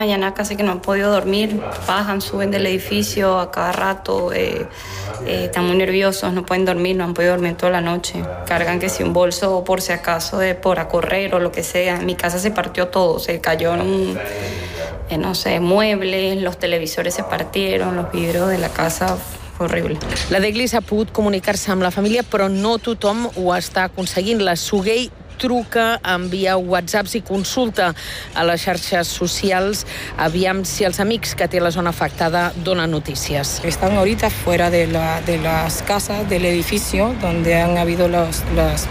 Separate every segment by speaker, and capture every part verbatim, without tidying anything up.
Speaker 1: Mañana casi que no han podido dormir, bajan, suben del edificio a cada rato, eh, eh, están muy nerviosos, no pueden dormir, no han podido dormir toda la noche. Cargan que si un bolso por si acaso de por a correr o lo que sea. En mi casa se partió todo, se cayeron, eh, no sé, muebles, los televisores se partieron, los vidrios de la casa. Horrible.
Speaker 2: La Deglis ha pogut comunicar-se amb la família, però no tothom ho està aconseguint. La Sugei truca, envia whatsapps i consulta a les xarxes socials aviam si els amics que té la zona afectada donen notícies.
Speaker 3: Están ahorita fuera de, la, de las casas del edificio donde han habido los, los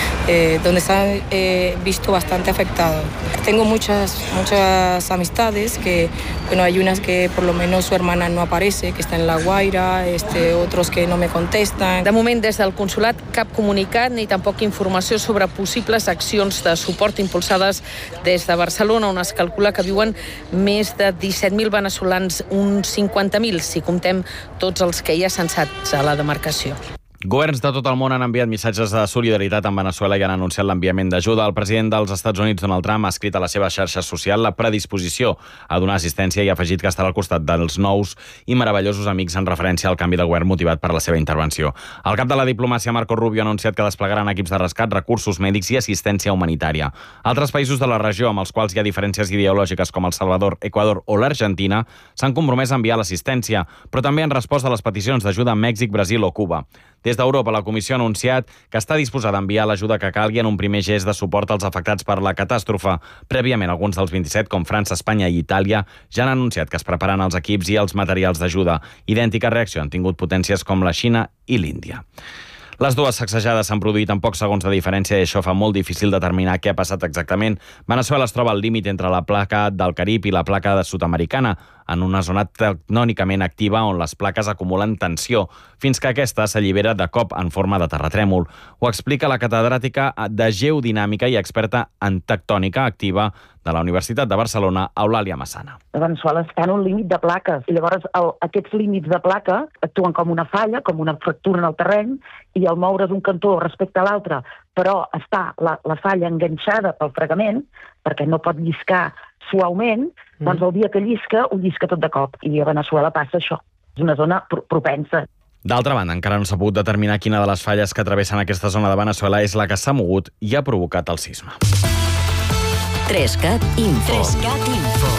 Speaker 3: eh, donde se han eh, visto bastante afectados. Tengo muchas, muchas amistades que, bueno, hay unas que por lo menos su hermana no aparece, que está en La Guaira, este, otros que no me contestan.
Speaker 2: De moment, des del consolat, cap comunicat ni tampoc informació sobre possibles accions de suport impulsades des de Barcelona, on es calcula que viuen més de disset mil veneçolans, uns cinquanta mil, si comptem tots els que hi ha censats a la demarcació.
Speaker 4: Governs de tot el món han enviat missatges de solidaritat amb Veneçuela i han anunciat l'enviament d'ajuda. El president dels Estats Units, Donald Trump, ha escrit a la seva xarxa social la predisposició a donar assistència i ha afegit que estarà al costat dels nous i meravellosos amics en referència al canvi de govern motivat per la seva intervenció. El cap de la diplomàcia, Marco Rubio, ha anunciat que desplegaran equips de rescat, recursos mèdics i assistència humanitària. Altres països de la regió, amb els quals hi ha diferències ideològiques com El Salvador, Equador o l'Argentina, s'han compromès a enviar l'assistència, però també han respost a les peticions d'ajuda a Mèxic, Brasil o Cuba. Des d'Europa, la Comissió ha anunciat que està disposada a enviar l'ajuda que calgui en un primer gest de suport als afectats per la catàstrofe. Prèviament, alguns dels vint-i-set, com França, Espanya i Itàlia, ja han anunciat que es preparen els equips i els materials d'ajuda. Idèntica reacció han tingut potències com la Xina i l'Índia. Les dues sacsejades s'han produït en pocs segons de diferència i això fa molt difícil determinar què ha passat exactament. Veneçuela es troba al límit entre la placa del Carib i la placa sud-americana, en una zona tectònicament activa on les plaques acumulen tensió, fins que aquesta s'allibera de cop en forma de terratrèmol. Ho explica la catedràtica de geodinàmica i experta en tectònica activa de la Universitat de Barcelona, Eulàlia Massana.
Speaker 5: Veneçuela està en un límit de plaques i llavors el, aquests límits de placa actuen com una falla, com una fractura en el terreny, i al moure d'un cantó respecte a l'altre, però està la, la falla enganxada pel fregament, perquè no pot lliscar suaument, doncs el dia que llisca, ho llisca tot de cop. I a Veneçuela passa això. És una zona pro propensa.
Speaker 4: D'altra banda, encara no s'ha pogut determinar quina de les falles que travessen aquesta zona de Veneçuela és la que s'ha mogut i ha provocat el sisme.
Speaker 6: Trescat Info. Trescat Info.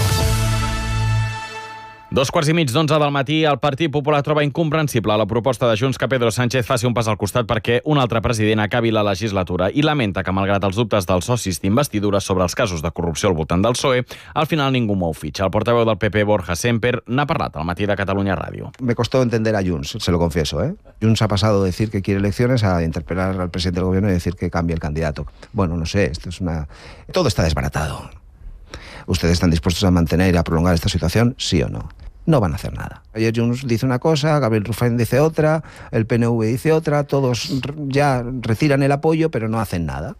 Speaker 4: Dos quarts i mig d'onze del matí, el Partit Popular troba incomprensible la proposta de Junts que Pedro Sánchez faci un pas al costat perquè un altre president acabi la legislatura i lamenta que, malgrat els dubtes dels socis d'investidura sobre els casos de corrupció al voltant del P S O E, al final ningú mou fitxa. El portaveu del P P, Borja Semper, n'ha parlat al matí de Catalunya Ràdio.
Speaker 7: Me costó entender a Junts, se lo confieso, ¿eh? Junts ha pasado de decir que quiere elecciones a interpelar al presidente del gobierno y decir que cambie el candidato. Bueno, no sé, esto es una... Todo está desbaratado. ¿Ustedes están dispuestos a mantener y a prolongar esta situación? ¿Sí o no? No van a hacer nada. Ayer Junts dice una cosa, Gabriel Rufián dice otra, el P N V dice otra, todos ya retiran el apoyo, pero no hacen nada.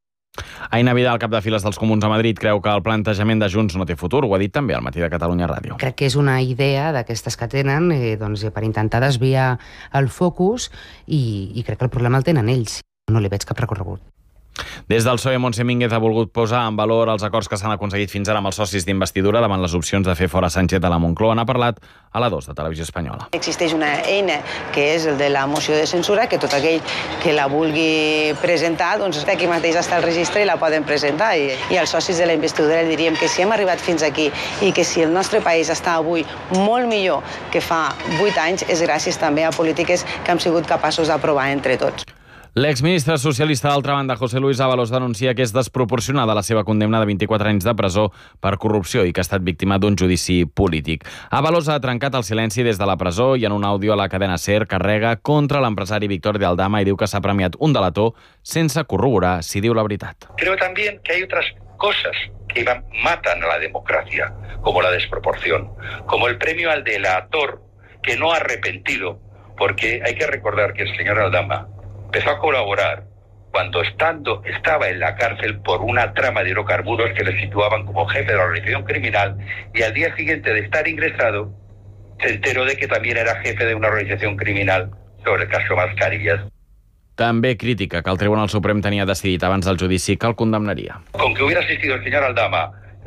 Speaker 4: Aina Vidal, cap de files dels Comuns a Madrid, creu que el plantejament de Junts no té futur. Ho ha dit també al matí de Catalunya Ràdio.
Speaker 8: Crec que és una idea d'aquestes que tenen eh, doncs, per intentar desviar el focus i, i crec que el problema el tenen ells. No li veig cap recorregut.
Speaker 4: Des del P S O E, Montse Mínguez ha volgut posar en valor els acords que s'han aconseguit fins ara amb els socis d'investidura davant les opcions de fer fora Sánchez de la Moncloa. N'ha parlat a la dos de Televisió Espanyola.
Speaker 9: Existeix una eina que és el de la moció de censura, que tot aquell que la vulgui presentar, doncs aquí mateix està el registre i la poden presentar. I, i als socis de la investidura diríem que si hem arribat fins aquí i que si el nostre país està avui molt millor que fa vuit anys, és gràcies també a polítiques que hem sigut capaços d'aprovar entre tots.
Speaker 4: L'exministre socialista, d'altra banda, José Luis Ábalos, denuncia que és desproporcionada la seva condemna de vint-i-quatre anys de presó per corrupció i que ha estat víctima d'un judici polític. Ábalos ha trencat el silenci des de la presó i en un àudio a la cadena SER carrega contra l'empresari Víctor de Aldama i diu que s'ha premiat un delator sense corroborar si diu la veritat.
Speaker 10: Creo también que hay otras cosas que matan a la democracia, como la desproporción, como el premio al delator que no ha arrepentido, porque hay que recordar que el señor Aldama empezó a colaborar cuando estando, estaba en la cárcel por una trama de hidrocarburos que le situaban como jefe de la organización criminal y al día siguiente de estar ingresado se enteró de que también era jefe de una organización criminal sobre el caso Mascarillas.
Speaker 4: També crítica que el Tribunal Suprem tenia decidit abans del judici que el condemnaria.
Speaker 10: Con que hubiera asistido el señor Aldama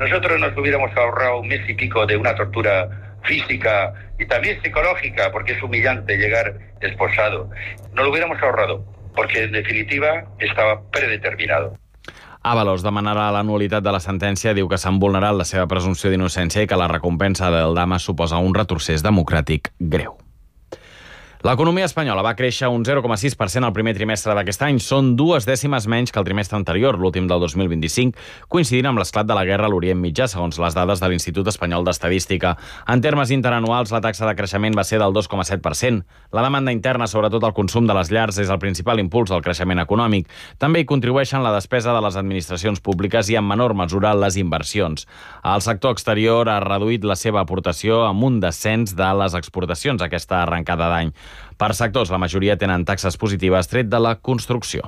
Speaker 10: nosotros nos hubiéramos ahorrado un mes y pico de una tortura física y también psicológica, porque es humillante llegar esposado. No lo hubiéramos ahorrado, porque en definitiva estaba predeterminado.
Speaker 4: Ábalos demanarà la nul·litat de la sentència, diu que s'han vulnerat la seva presumpció d'innocència i que la recompensa del Dama suposa un retrocés democràtic greu. L'economia espanyola va créixer un zero coma sis per cent al primer trimestre d'aquest any. Són dues dècimes menys que el trimestre anterior, l'últim del dos mil vint-i-cinc, coincidint amb l'esclat de la guerra a l'Orient Mitjà, segons les dades de l'Institut Espanyol d'Estadística. En termes interanuals, la taxa de creixement va ser del dos coma set per cent. La demanda interna, sobretot el consum de les llars, és el principal impuls del creixement econòmic. També hi contribueixen la despesa de les administracions públiques i, en menor mesura, les inversions. El sector exterior ha reduït la seva aportació amb un descens de les exportacions aquesta arrencada d'any. Per sectors, la majoria tenen taxes positives, tret de la construcció.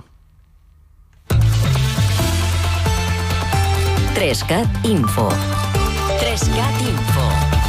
Speaker 6: Trescat Info. Trescat Info.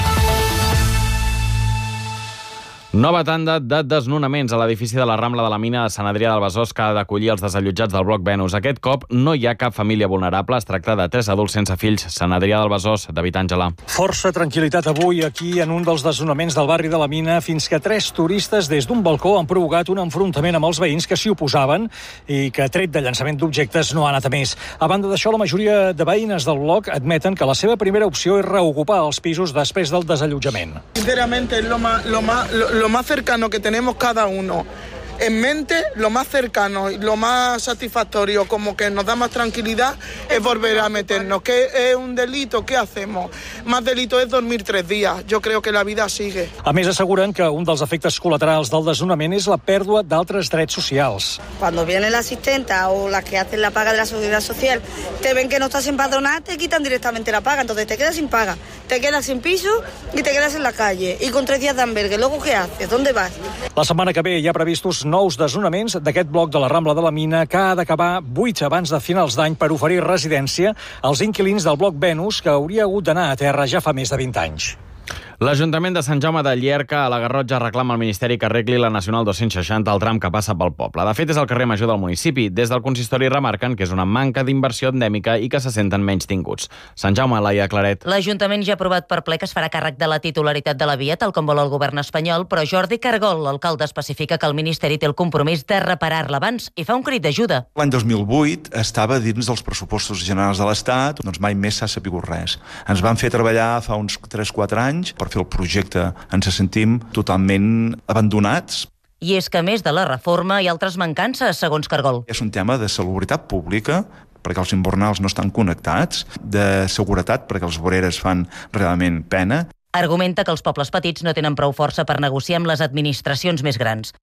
Speaker 4: Nova tanda de desnonaments a l'edifici de la Rambla de la Mina de Sant Adrià del Besòs, que ha d'acollir els desallotjats del bloc Venus. Aquest cop no hi ha cap família vulnerable. Es tracta de tres adults sense fills. Sant Adrià del Besòs, David Àngela.
Speaker 11: Força tranquil·litat avui aquí en un dels desnonaments del barri de la Mina, fins que tres turistes des d'un balcó han provocat un enfrontament amb els veïns que s'hi oposaven i que, tret de llançament d'objectes, no ha anat a més. A banda d'això, la majoria de veïnes del bloc admeten que la seva primera opció és reocupar els pisos després del desallotjament.
Speaker 12: Sinceramente, es lo más, lo más, lo, lo más cercano que tenemos cada uno en mente, lo más cercano y lo más satisfactorio, como que nos da más tranquilidad, es volver a meternos. ¿Qué es un delito? ¿Qué hacemos? Más delito es dormir tres días. Yo creo que la vida sigue.
Speaker 11: A més, asseguren que un dels efectes col·laterals del desnonament és la pèrdua d'altres drets socials.
Speaker 13: Cuando viene la asistenta o las que hacen la paga de la seguridad social, te ven que no estás empadronada, te quitan directamente la paga, entonces te quedas sin paga, te quedas sin piso y te quedas en la calle. Y con tres días de albergue, ¿luego qué haces? ¿Dónde vas?
Speaker 11: La setmana que ve hi ha previstos nous desnonaments d'aquest bloc de la Rambla de la Mina, que ha d'acabar vuit abans de finals d'any per oferir residència als inquilins del bloc Venus, que hauria hagut d'anar a terra ja fa més de vint anys.
Speaker 4: L'Ajuntament de Sant Jaume de Llierca, a la Garrotxa, reclama al Ministeri que arregli la Nacional dos-cents seixanta al tram que passa pel poble. De fet, és el carrer major del municipi. Des del consistori remarquen que és una manca d'inversió endèmica i que se senten menys tinguts. Sant Jaume, Laia Claret.
Speaker 14: L'Ajuntament ja ha aprovat per ple que es farà càrrec de la titularitat de la via, tal com vol el govern espanyol, però Jordi Cargol, l'alcalde, especifica que el Ministeri té el compromís de reparar-la abans i fa un crit d'ajuda.
Speaker 15: L'any dos mil vuit estava dins dels pressupostos generals de l'Estat, doncs mai més s'ha sabut res. Ens van fer treballar fa uns tres quatre anys per fer el projecte. Ens sentim totalment abandonats.
Speaker 14: I és que, a més de la reforma, hi ha altres mancances, segons Cargol.
Speaker 15: És un tema de salubritat pública, perquè els invernals no estan connectats, de seguretat, perquè els voreres fan realment pena.
Speaker 14: Argumenta que els pobles petits no tenen prou força per negociar amb les administracions més grans.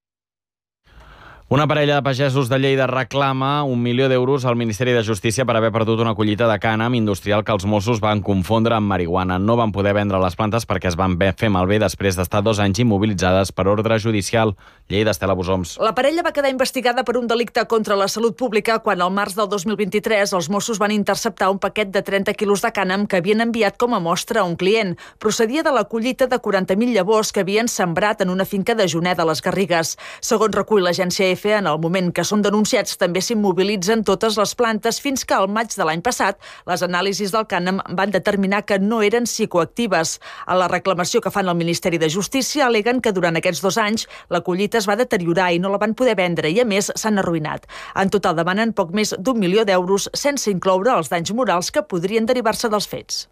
Speaker 4: Una parella de pagesos de Lleida reclama un milió d'euros al Ministeri de Justícia per haver perdut una collita de cànem industrial que els Mossos van confondre amb marihuana. No van poder vendre les plantes perquè es van fer malbé després d'estar dos anys immobilitzades per ordre judicial. Lleida, Estela Bosoms.
Speaker 16: La parella va quedar investigada per un delicte contra la salut pública quan al març del dos mil vint-i-tres els Mossos van interceptar un paquet de trenta quilos de cànem que havien enviat com a mostra a un client. Procedia de la collita de quaranta mil llavors que havien sembrat en una finca de Juneda a les Garrigues. Segons recull l'agència E F E, en el moment que són denunciats també s'immobilitzen totes les plantes fins que al maig de l'any passat les anàlisis del cànem van determinar que no eren psicoactives. A la reclamació que fan al Ministeri de Justícia aleguen que durant aquests dos anys la collita es va deteriorar i no la van poder vendre i, a més, s'han arruïnat. En total demanen poc més d'un milió d'euros sense incloure els danys morals que podrien derivar-se dels fets.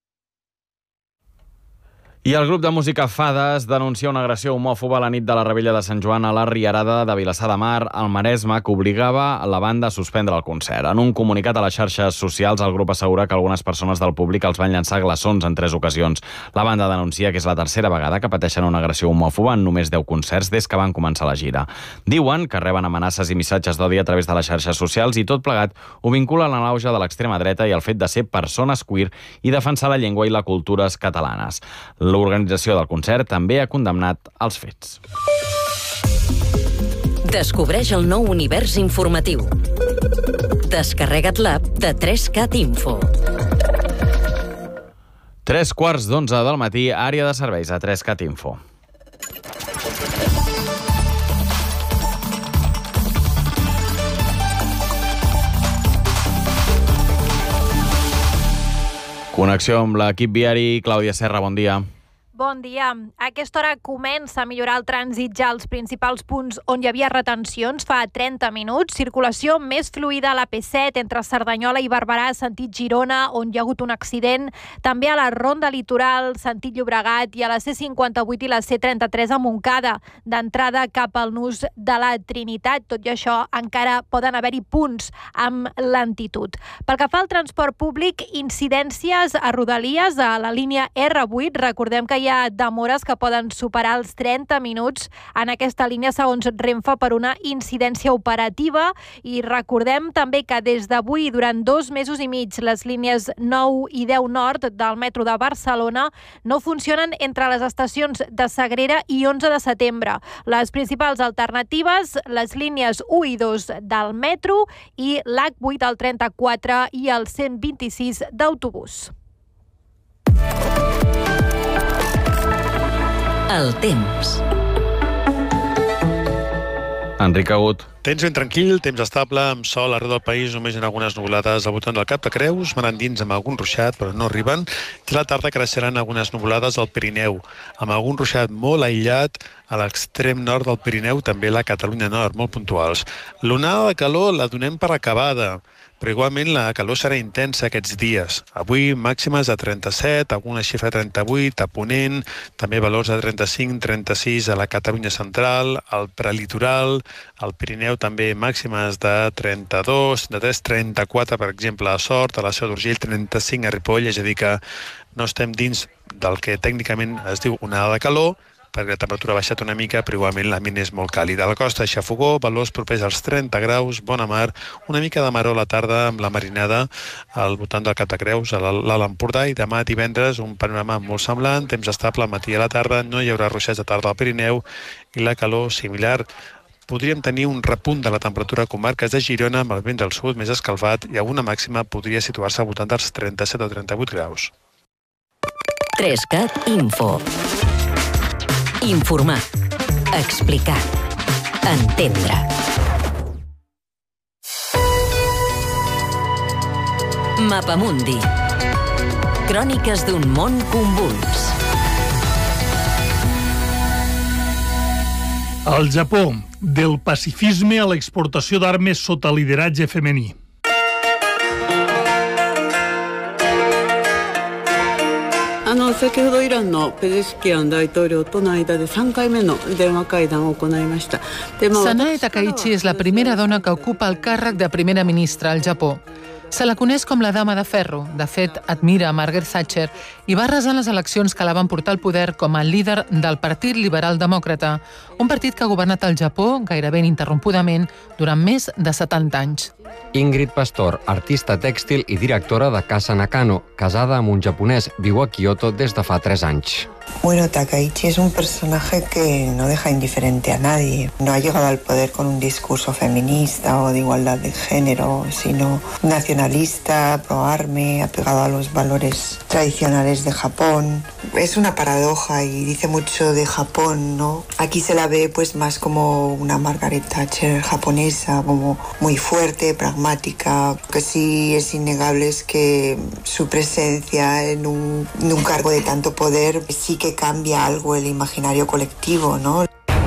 Speaker 4: I el grup de música Fades denuncia una agressió homòfoba a la nit de la Rebella de Sant Joan a la Rierada de Vilassar de Mar, al Maresme, que obligava la banda a suspendre el concert. En un comunicat a les xarxes socials, el grup assegura que algunes persones del públic els van llançar glaçons en tres ocasions. La banda denuncia que és la tercera vegada que pateixen una agressió homòfoba en només deu concerts des que van començar la gira. Diuen que reben amenaces i missatges d'odi a través de les xarxes socials i tot plegat ho vinculen a l'auge de l'extrema dreta i al fet de ser persones queer i defensar la llengua i la cultures catalanes. L'organització del concert també ha condemnat els fets.
Speaker 6: Descobreix el nou univers informatiu. Descarrega't l'app de trescat Info.
Speaker 4: Tres quarts d'onze del matí, àrea de serveis a trescat Info. Connexió amb l'equip viari. Clàudia Serra, bon dia.
Speaker 17: Bon dia. A aquesta hora comença a millorar el trànsit ja als principals punts on hi havia retencions fa trenta minuts. Circulació més fluida a l'A P set entre Cerdanyola i Barberà, sentit Girona, on hi ha hagut un accident. També a la Ronda Litoral, sentit Llobregat, i a la C cinquanta-vuit i la C trenta-tres a Montcada, d'entrada cap al nus de la Trinitat. Tot i això, encara poden haver-hi punts amb lentitud. Pel que fa al transport públic, incidències a Rodalies, a la línia R vuit. Recordem que hi ha demores que poden superar els trenta minuts en aquesta línia, segons Renfe, per una incidència operativa. I recordem també que des d'avui, durant dos mesos i mig, les línies nou i deu nord del metro de Barcelona no funcionen entre les estacions de Sagrera i onze de setembre. Les principals alternatives, les línies u i dos del metro i l'H vuit, el trenta-quatre i el cent vint-i-sis d'autobús.
Speaker 6: El temps.
Speaker 4: Enric Agut.
Speaker 18: Temps ben tranquil, temps estable, amb sol arreu del país, només en algunes nuvolades al voltant del Cap de Creus, manant dins amb algun ruixat, però no arriben, i a la tarda creixeran algunes nuvolades al Pirineu, amb algun ruixat molt aïllat a l'extrem nord del Pirineu, també a la Catalunya Nord, molt puntuals. L'onada de calor la donem per acabada, però igualment la calor serà intensa aquests dies. Avui màximes de trenta-set, alguna xifra de trenta-vuit, a Ponent, també valors de trenta-cinc, trenta-sis a la Catalunya Central, al prelitoral, al Pirineu també màximes de trenta-dos, trenta-tres, trenta-quatre, per exemple, a Sort, a la Seu d'Urgell, trenta-cinc a Ripoll, és a dir que no estem dins del que tècnicament es diu onada de calor, perquè la temperatura ha baixat una mica, però igualment la mina és molt càlida. A la costa, xafogó, valors propers als trenta graus, bona mar, una mica de maror a la tarda amb la marinada al voltant del Cap de Creus, a l'Alt Empordà, i demà divendres un panorama molt semblant, temps estable al matí i a la tarda, no hi haurà ruixats de tarda al Pirineu i la calor similar. Podríem tenir un repunt de la temperatura a comarques de Girona amb el vent del sud més escalfat i alguna màxima podria situar-se al voltant dels trenta-set o trenta-vuit graus.
Speaker 6: trescat Info. Informar, explicar, entendre. Mapamundi. Cròniques d'un món convuls.
Speaker 19: El Japó, del pacifisme a l'exportació d'armes sota lideratge femení.
Speaker 20: あの先ほどイランのペゼシキアン大統領との間でさんかいめの電話会談を行いました。
Speaker 2: Sanae Takaichi és la primera dona que ocupa el càrrec de primera ministra al Japó. Se la coneix com la dama de ferro. De fet, admira Margaret Thatcher i va arrasar les eleccions que la van portar al poder com a líder del Partit Liberal Demòcrata, un partit que ha governat el Japó gairebé ininterrompudament durant més de setanta anys.
Speaker 21: Ingrid Pastor, artista tèxtil i directora de Casa Nakano, casada amb un japonès, viu a Kyoto des de fa tres anys.
Speaker 22: Bueno, Takaichi es un personaje que no deja indiferente a nadie. No ha llegado al poder con un discurso feminista o de igualdad de género, sino nacionalista, pro-arme, apegado a los valores tradicionales de Japón. Es una paradoja y dice mucho de Japón, ¿no? Aquí se la ve pues más como una Margaret Thatcher japonesa, como muy fuerte, pragmática. Lo que sí es innegable es que su presencia en un, en un cargo de tanto poder sí que cambia algo el imaginario colectivo, ¿no?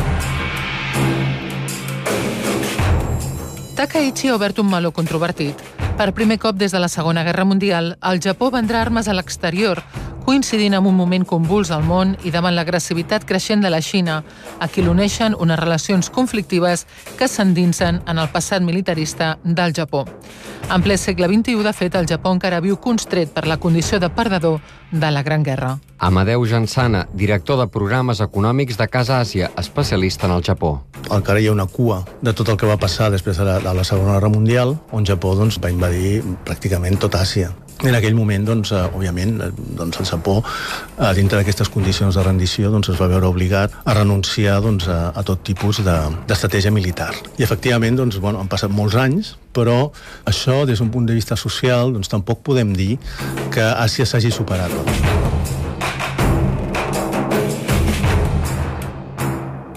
Speaker 2: Takaichi ha obert un meló controvertit. Per primer cop des de la Segona Guerra Mundial, el Japó vendrà armes a l'exterior, coincidint amb un moment convuls al món i davant l'agressivitat creixent de la Xina, a qui l'uneixen unes relacions conflictives que s'endinsen en el passat militarista del Japó. En ple segle vint-i-u, de fet, el Japó encara viu constret per la condició de perdedor de la Gran Guerra.
Speaker 21: Amadeu Jansana, director de programes econòmics de Casa Àsia, especialista en el Japó.
Speaker 23: Encara hi ha una cua de tot el que va passar després de la, de la Segona Guerra Mundial, on Japó doncs, va invadir pràcticament tota Àsia. En aquell moment, doncs, òbviament, doncs, el Japó, dintre d'aquestes condicions de rendició, doncs, es va veure obligat a renunciar doncs, a, a tot tipus d'estratègia de, militar. I, efectivament, doncs, bueno, han passat molts anys, però això, des d'un punt de vista social, doncs, tampoc podem dir que Àsia s'hagi superat.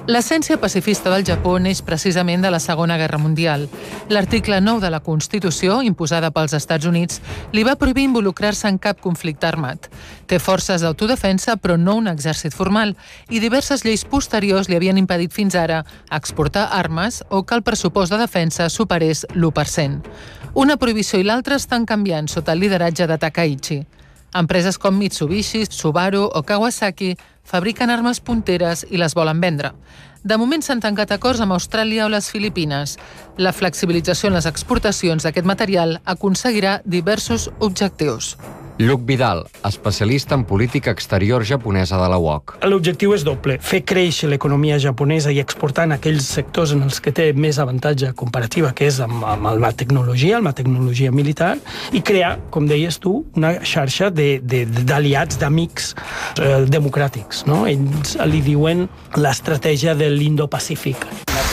Speaker 1: L'essència pacifista del Japó neix precisament de la Segona Guerra Mundial. L'article nou de la Constitució, imposada pels Estats Units, li va prohibir involucrar-se en cap conflicte armat. Té forces d'autodefensa, però no un exèrcit formal, i diverses lleis posteriors li havien impedit fins ara exportar armes o que el pressupost de defensa superés l'u per cent. Una prohibició i l'altra estan canviant sota el lideratge de Takaichi. Empreses com Mitsubishi, Subaru o Kawasaki fabriquen armes punteres i les volen vendre. De moment s'han tancat acords amb Austràlia o les Filipines. La flexibilització en les exportacions d'aquest material aconseguirà diversos objectius.
Speaker 21: Lluc Vidal, especialista en política exterior japonesa de la U O C.
Speaker 3: L'objectiu és doble, fer créixer l'economia japonesa i exportar en aquells sectors en els que té més avantatge comparativa, que és amb, amb la tecnologia, amb la tecnologia militar, i crear, com deies tu, una xarxa d'aliats, d'amics eh, democràtics. No? Ells li diuen l'estratègia de l'Indo-Pacífic.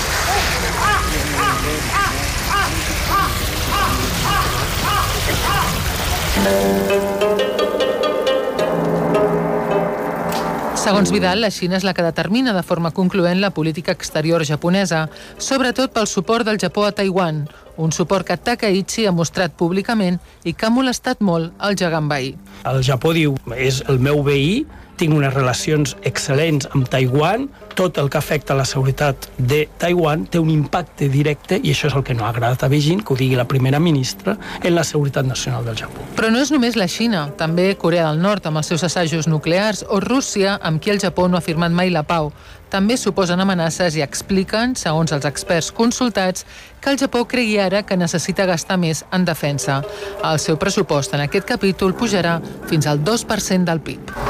Speaker 1: Segons Vidal, la Xina és la que determina de forma concloent la política exterior japonesa, sobretot pel suport del Japó a Taiwan, un suport que Takaichi ha mostrat públicament i que ha molestat molt el gegant veí.
Speaker 3: El Japó diu, és el meu veí, tinc unes relacions excel·lents amb Taiwan, tot el que afecta la seguretat de Taiwan té un impacte directe, i això és el que no ha agradat a Beijing, que ho digui la primera ministra, en la seguretat nacional del Japó.
Speaker 1: Però no és només la Xina, també Corea del Nord, amb els seus assajos nuclears, o Rússia, amb qui el Japó no ha firmat mai la pau. També suposen amenaces i expliquen, segons els experts consultats, que el Japó cregui ara que necessita gastar més en defensa. El seu pressupost en aquest capítol pujarà fins al dos per cent del P I B.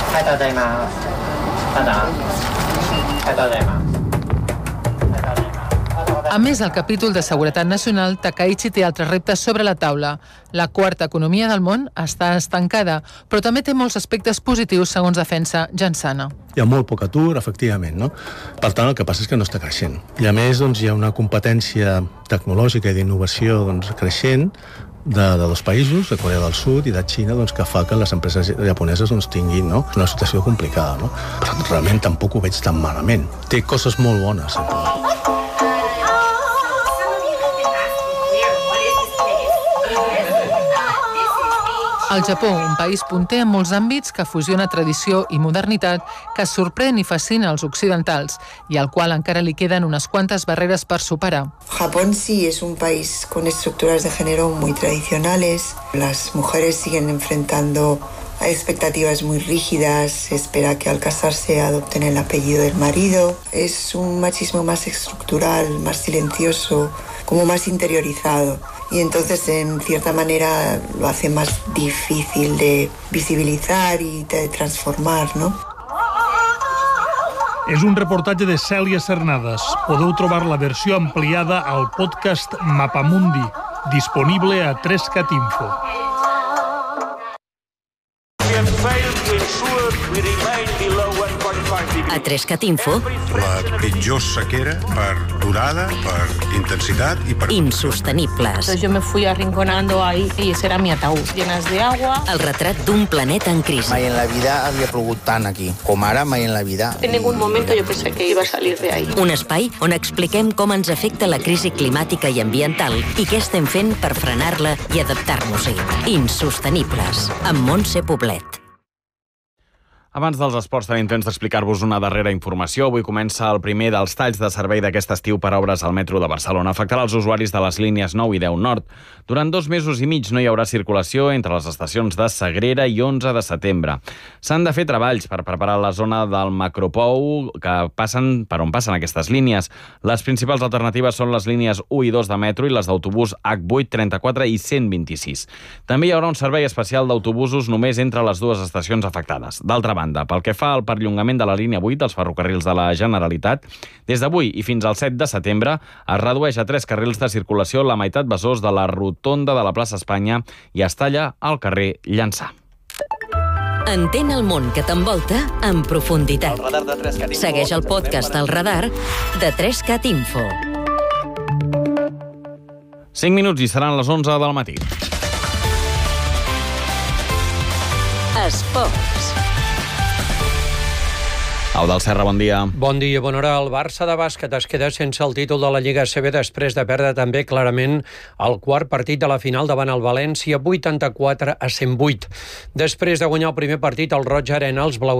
Speaker 1: A més del capítol de seguretat nacional, Takaichi té altres reptes sobre la taula. La quarta economia del món està estancada, però també té molts aspectes positius, segons defensa Jansana.
Speaker 23: Hi ha molt poc atur, efectivament, no? Per tant, el que passa és que no està creixent. I a més, doncs, hi ha una competència tecnològica i d'innovació doncs, creixent de, de dos països, de Corea del Sud i de Xina, doncs, que fa que les empreses japoneses doncs, tinguin no? una situació complicada. No? Però realment tampoc ho veig tan malament. Té coses molt bones. Sempre.
Speaker 1: El Japó, un país punter en molts àmbits que fusiona tradició i modernitat, que sorprèn i fascina als occidentals i al qual encara li queden unas cuantas barreras per superar.
Speaker 22: Japón sí es un país con estructuras de género muy tradicionales. Las mujeres siguen enfrentando a expectativas muy rígidas. Se espera que al casarse adopten el apellido del marido. Es un machismo más estructural, más silencioso, como más interiorizado. Y entonces, en cierta manera, lo hace más difícil de visibilitzar i de transformar, no?
Speaker 19: És un reportatge de Cèlia Cernades. Podeu trobar la versió ampliada al podcast Mapamundi, disponible a tres cat info.
Speaker 6: A tres cat info...
Speaker 5: La pitjor sequera per durada, per intensitat i per...
Speaker 6: Insostenibles.
Speaker 2: Yo me fui arrinconando ahí y ese era mi ataúd, llenas de agua.
Speaker 6: El retrat d'un planeta en crisi.
Speaker 24: Mai en la vida havia plogut tant aquí, com ara mai en la vida.
Speaker 2: En ningún momento yo pensé que iba a salir de ahí.
Speaker 6: Un espai on expliquem com ens afecta la crisi climàtica i ambiental i què estem fent per frenar-la i adaptar-nos-hi. Insostenibles, amb Montse Poblet.
Speaker 4: Abans dels esports tenim temps d'explicar-vos una darrera informació. Avui comença el primer dels talls de servei d'aquest estiu per obres al metro de Barcelona. Afectarà els usuaris de les línies nou i deu nord. Durant dos mesos i mig no hi haurà circulació entre les estacions de Sagrera i onze de setembre. S'han de fer treballs per preparar la zona del Macropou que passen per on passen aquestes línies. Les principals alternatives són les línies u i dos de metro i les d'autobús hac vuit, trenta-quatre i cent vint-i-sis. També hi haurà un servei especial d'autobusos només entre les dues estacions afectades. D'altra banda, pel que fa al perllongament de la línia vuit dels ferrocarrils de la Generalitat, des d'avui i fins al set de setembre es redueix a tres carrils de circulació la meitat Besòs de la rotonda de la plaça Espanya i es talla al carrer Llançà.
Speaker 6: Entén el món que t'envolta en profunditat. Segueix el podcast El Radar de tres cat info.
Speaker 4: cinc minuts i seran les onze del matí.
Speaker 6: Esports.
Speaker 4: Au del Serra, bon dia.
Speaker 7: Bon dia, bona hora. El Barça de bàsquet es queda sense el títol de la Lliga A C B després de perdre també clarament el quart partit de la final davant el València, vuitanta-quatre a cent vuit. Després de guanyar el primer partit al Roig Arena, els blau